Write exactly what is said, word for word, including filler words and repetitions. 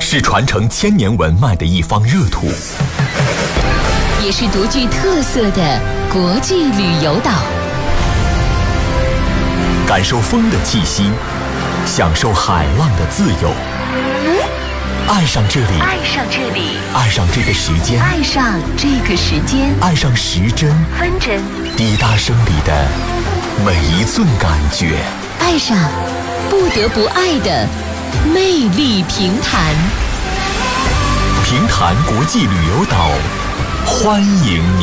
是传承千年文脉的一方热土， 也是独具特色的国际旅游岛。 感受风的气息，享受海浪的自由，爱上这里， 爱上这里， 爱上这个时间， 爱上这个时间， 爱上时针分针滴答声里的每一寸感觉， 爱上不得不爱的魅力平潭。 平潭国际旅游岛，欢迎你。